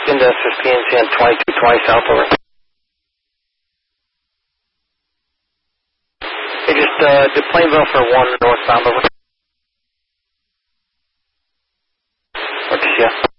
Into 15, and 22 twice south over. Hey, just do Plainville for 1 northbound over. Okay, yeah.